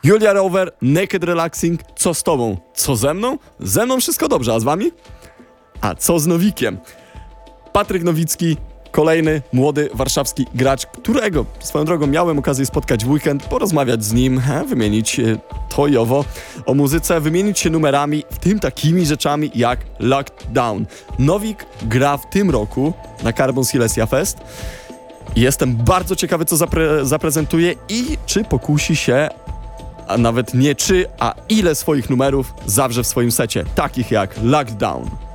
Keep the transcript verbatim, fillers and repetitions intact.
Julia Rower, Naked Relaxing. Co z tobą? Co ze mną? Ze mną wszystko dobrze, a z wami? A co z Nowikiem? Patryk Nowicki, kolejny młody warszawski gracz, którego swoją drogą miałem okazję spotkać w weekend, porozmawiać z nim, he, wymienić e, to i owo o muzyce, wymienić się numerami, w tym takimi rzeczami jak Locked Down. Nowik gra w tym roku na Carbon Silesia Fest. Jestem bardzo ciekawy, co zapre- zaprezentuje i czy pokusi się, a nawet nie czy, a ile swoich numerów zawrze w swoim secie, takich jak Locked Down.